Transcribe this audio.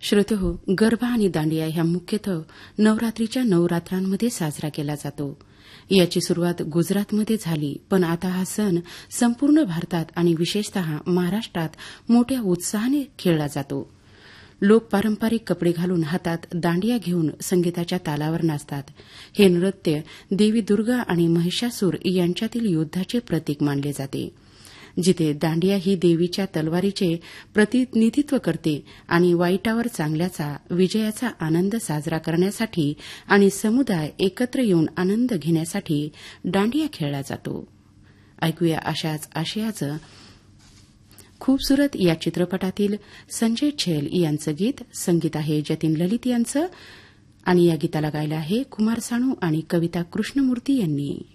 श्रोतेहो, गरबा आणि दांडिया ह्या मुख्यतः नवरात्रीच्या 9 रात्रांमध्ये साजरा केला जातो. याची सुरुवात गुजरातमध्ये झाली, पण आता हा सण संपूर्ण भारतात आणि विशेषतः महाराष्ट्रात मोठ्या उत्साहाने खेळला जातो. लोक पारंपरिक कपडे घालून हातात दांडिया घेऊन संगीताच्या तालावर नाचतात. हे नृत्य देवी दुर्गा आणि महिषासूर यांच्यातील युद्धाचे प्रतीक मानले जाते, जिथे दांडिया ही देवीच्या तलवारीचे प्रतिनिधित्व करते आणि वाईटावर चांगल्याचा विजयाचा आनंद साजरा करण्यासाठी आणि समुदाय एकत्र येऊन आनंद घेण्यासाठी दांडिया खेळला जातो. ऐकूया अशाच आशयाचं खूबसूरत या चित्रपटातील संजय छैल यांचं गीत. संगीत आहे जतीन ललित यांचं आणि या गीताला गायलं आहे कुमार सानू आणि कविता कृष्णमूर्ती यांनी.